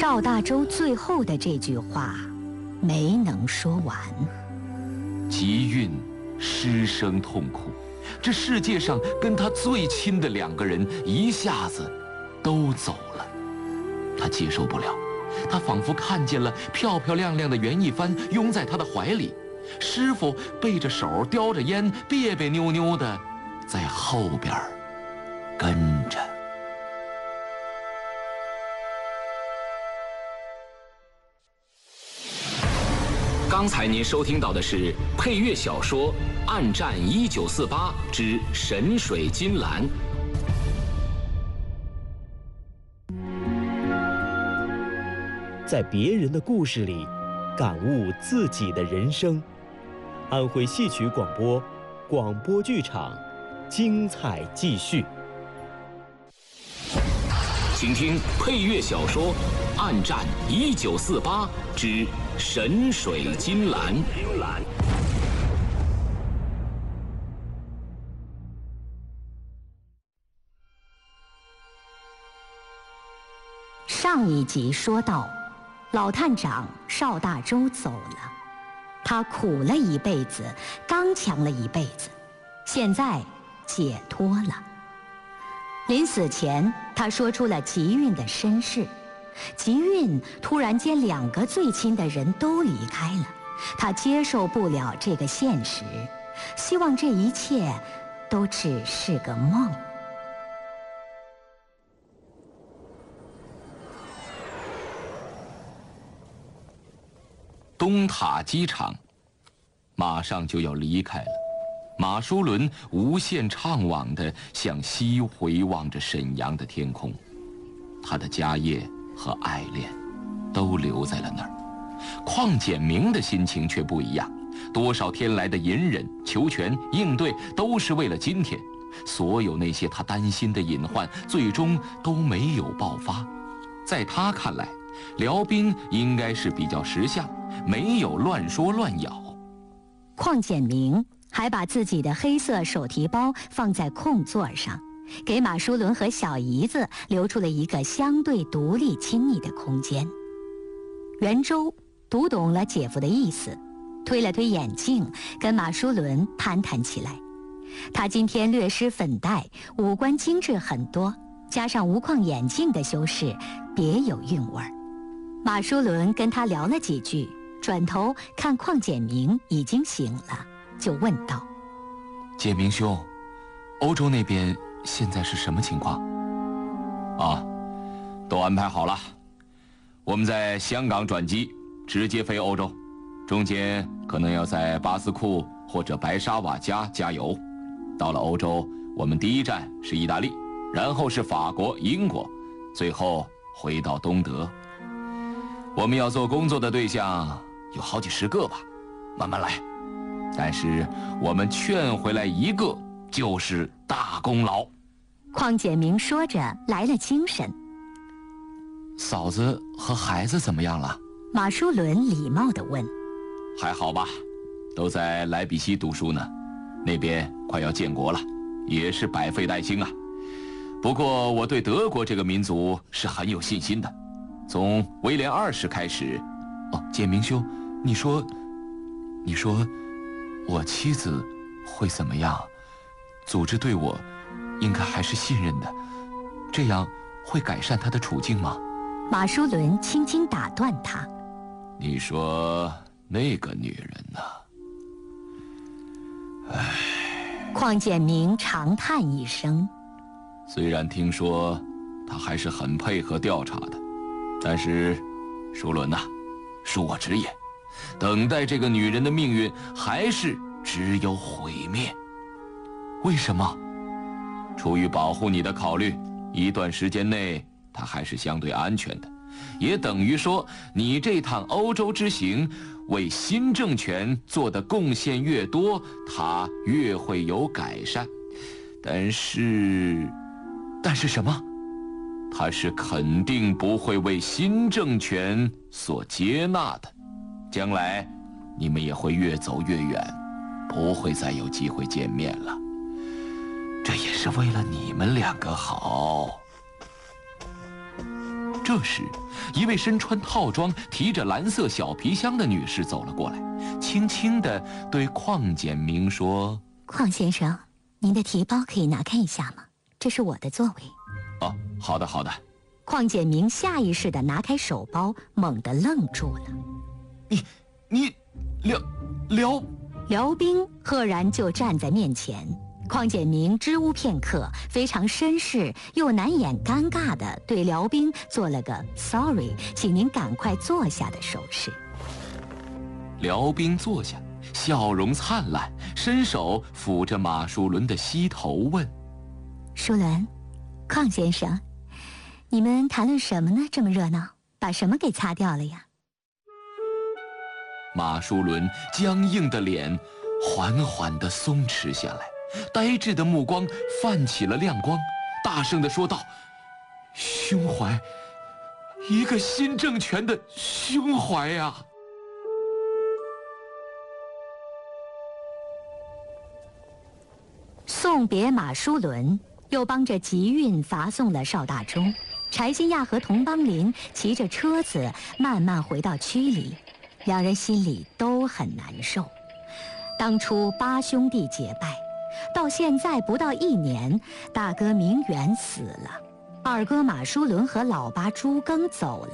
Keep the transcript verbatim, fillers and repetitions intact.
邵大周最后的这句话没能说完。 吉运失声痛哭，这世界上跟他最亲的两个人一下子都走了，他接受不了。他仿佛看见了漂漂亮亮的袁一帆拥在他的怀里，师傅背着手叼着烟，别别扭扭的在后边跟着。刚才您收听到的是配乐小说《暗战一九四八之神水金兰》。 在别人的故事里，感悟自己的人生。安徽戏曲广播，广播剧场，精彩继续。 请听配乐小说《暗战一九四八之神水金兰》。 上一集说到，老探长邵大周走了，他苦了一辈子，刚强了一辈子，现在解脱了。临死前，他说出了吉运的身世。吉运突然间两个最亲的人都离开了，他接受不了这个现实，希望这一切都只是个梦。 东塔机场马上就要离开了，马书伦无限怅惘地向西回望着沈阳的天空，他的家业和爱恋都留在了那儿。邝简明的心情却不一样，多少天来的隐忍、求全、应对，都是为了今天。所有那些他担心的隐患，最终都没有爆发。在他看来，辽兵应该是比较识相，没有乱说乱咬。 邝简明还把自己的黑色手提包放在空座上，给马书伦和小姨子留出了一个相对独立亲密的空间。袁周读懂了姐夫的意思，推了推眼镜，跟马书伦谈谈起来。他今天略施粉黛，五官精致很多，加上无框眼镜的修饰，别有韵味儿。马书伦跟他聊了几句，转头看邝简明已经醒了，就问道： 简明兄，欧洲那边现在是什么情况？啊，都安排好了，我们在香港转机，直接飞欧洲，中间可能要在巴斯库或者白沙瓦加加油。到了欧洲，我们第一站是意大利，然后是法国、英国，最后回到东德。我们要做工作的对象有好几十个吧，慢慢来。但是我们劝回来一个就是大功劳。 邝简明说着来了精神。 嫂子和孩子怎么样了？ 马书伦礼貌地问。 还好吧，都在莱比锡读书呢，那边快要建国了，也是百废待兴啊。不过我对德国这个民族是很有信心的。从威廉二世开始，哦，简明兄，你说，你说，我妻子会怎么样？组织对我应该还是信任的，这样会改善她的处境吗？ 马书伦轻轻打断他： 你说那个女人呢？唉。 邝简明长叹一声。 虽然听说她还是很配合调查的，但是，书伦呐、啊，恕我直言，等待这个女人的命运还是只有毁灭。为什么？出于保护你的考虑，一段时间内她还是相对安全的，也等于说你这趟欧洲之行为新政权做的贡献越多，她越会有改善。但是，但是什么？他是肯定不会为新政权所接纳的，将来你们也会越走越远，不会再有机会见面了。这也是为了你们两个好。 这时，一位身穿套装、提着蓝色小皮箱的女士走了过来，轻轻地对邝简明说：“ 邝先生，您的提包可以拿开一下吗？这是我的座位。”“ 哦，好的，好的。” 邝简明下意识地拿开手包，猛地愣住了。 “你，你，辽，辽……” 辽兵赫然就站在面前。邝简明支吾片刻，非常绅士又难掩尴尬地对辽兵做了个 “sorry， 请您赶快坐下”的手势。 辽兵坐下，笑容灿烂，伸手抚着马书伦的膝头，问：“ 书伦，邝先生，你们谈论什么呢？这么热闹，把什么给擦掉了呀？” 马书伦僵硬的脸缓缓地松弛下来，呆滞的目光泛起了亮光，大声地说道：“胸怀，一个新政权的胸怀呀！” 送别马书伦，又帮着集运罚送了邵大忠。柴金亚和佟邦林骑着车子慢慢回到区里，两人心里都很难受。当初八兄弟结拜，到现在不到一年，大哥明远死了，二哥马书伦和老八朱庚走了。